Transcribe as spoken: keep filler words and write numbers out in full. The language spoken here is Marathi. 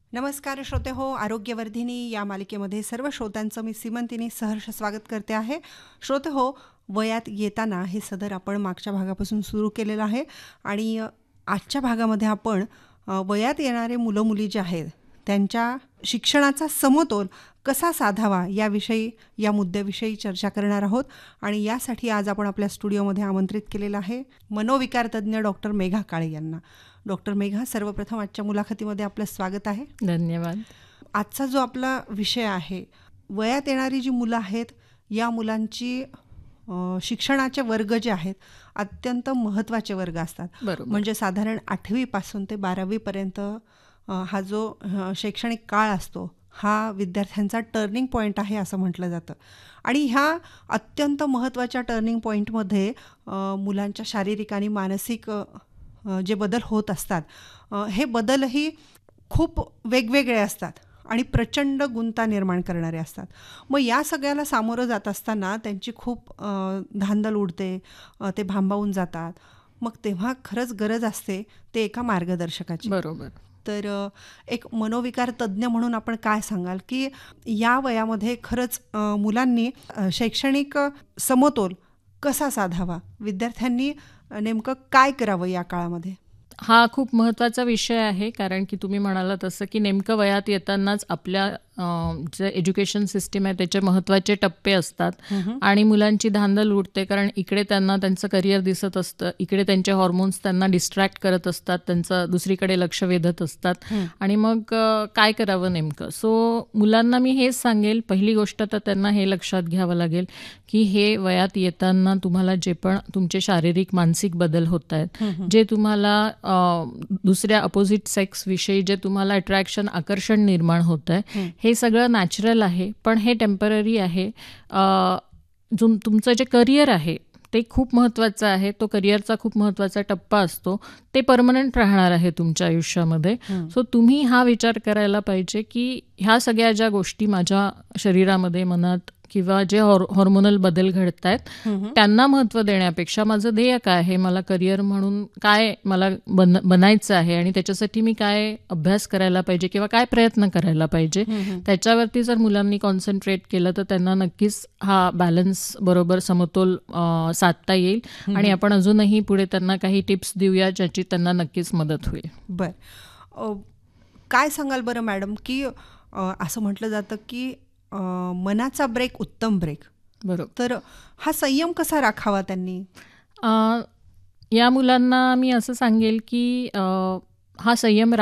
नमस्कार श्रोते हो, आरोग्यवर्धिनी या मालिकेमध्ये सर्व श्रोत्यांचं मी सीमंतिनी सहर्ष स्वागत करते आहे. श्रोते हो, वयात येताना हे सदर आपण मागच्या भागापासून सुरू केलेलं आहे आणि आजच्या भागामध्ये आपण वयात येणारे मुलं मुली जे आहेत त्यांच्या शिक्षणाचा समतोल कसा साधावा याविषयी या मुद्द्याविषयी चर्चा करणार आहोत. आणि यासाठी आज आपण आपल्या स्टुडिओमध्ये आमंत्रित केलेलं आहे मनोविकार तज्ज्ञ डॉक्टर मेघा काळे यांना. डॉक्टर मेघा, सर्वप्रथम आजच्या मुलाखतीमध्ये आपलं स्वागत आहे. धन्यवाद. आजचा जो आपला विषय आहे, वयात येणारी जी मुलं आहेत या मुलांची शिक्षणाचे वर्ग जे आहेत अत्यंत महत्त्वाचे वर्ग असतात. बरोबर. म्हणजे साधारण आठवीपासून ते बारावीपर्यंत हा जो शैक्षणिक काळ असतो हा विद्यार्थ्यांचा टर्निंग पॉईंट आहे असं म्हटलं जातं. आणि ह्या अत्यंत महत्त्वाच्या टर्निंग पॉईंटमध्ये मुलांच्या शारीरिक आणि मानसिक जे बदल होत असतात हे बदलही खूप वेगवेगळे असतात आणि प्रचंड गुंता निर्माण करणारे असतात. मग या सगळ्याला सामोरं जात असताना त्यांची खूप धांदल उडते, ते भांबावून जातात. मग तेव्हा खरंच गरज असते ते एका मार्गदर्शकाची. बरोबर. तर एक मनोविकार तज्ज्ञ म्हणून आपण काय सांगाल की या वयामध्ये खरंच मुलांनी शैक्षणिक समतोल कसा साधावा, विद्यार्थ्यांनी नेमकं काय करावं या काळामध्ये? हा खूप महत्त्वाचा विषय आहे, कारण की तुम्ही म्हणाला तसं की नेमकं वयात येतानाच आपल्या जे एज्युकेशन सिस्टीम आहे त्याचे महत्त्वाचे टप्पे असतात आणि मुलांची धांदल उडते, कारण इकडे त्यांना त्यांचं करिअर दिसत असतं, इकडे त्यांचे हॉर्मोन्स त्यांना डिस्ट्रॅक्ट करत असतात, त्यांचं दुसरीकडे लक्ष वेधत असतात आणि मग काय करावं नेमकं. सो मुलांना मी हेच सांगेल, पहिली गोष्ट तर त्यांना हे लक्षात घ्यावं लागेल की हे वयात येताना तुम्हाला जे पण तुमचे शारीरिक मानसिक बदल होत आहेत, जे तुम्हाला दुसऱ्या अपोजिट सेक्सविषयी जे तुम्हाला अट्रॅक्शन आकर्षण निर्माण होत आहे, हे सगळं नॅचरल आहे, पण हे टेम्पररी आहे. तुम तुमचं जे करिअर आहे ते खूप महत्त्वाचं आहे, तो करिअरचा खूप महत्त्वाचा टप्पा असतो, ते परमनंट राहणार आहे तुमच्या आयुष्यामध्ये. सो तुम्ही हा विचार करायला पाहिजे की ह्या सगळ्या ज्या गोष्टी माझ्या शरीरामध्ये, मनात किंवा जे हॉर हॉर्मोनल बदल घडत आहेत त्यांना महत्त्व देण्यापेक्षा माझं ध्येय काय आहे, मला करिअर म्हणून काय मला बन बनायचं आहे आणि त्याच्यासाठी मी काय अभ्यास करायला पाहिजे किंवा काय प्रयत्न करायला पाहिजे, त्याच्यावरती जर मुलांनी कॉन्सन्ट्रेट केलं तर त्यांना नक्कीच हा बॅलन्स बरोबर समतोल साधता येईल आणि आपण अजूनही पुढे त्यांना काही टिप्स देऊया ज्याची त्यांना नक्कीच मदत होईल. बरं, काय सांगाल बरं मॅडम की असं म्हटलं जातं की मनाचा ब्रेक उत्तम ब्रेक. बरोबर. तर हा संयम कसा राखावा त्यांनी? या मुलांना मी असं सांगेल की हा संयम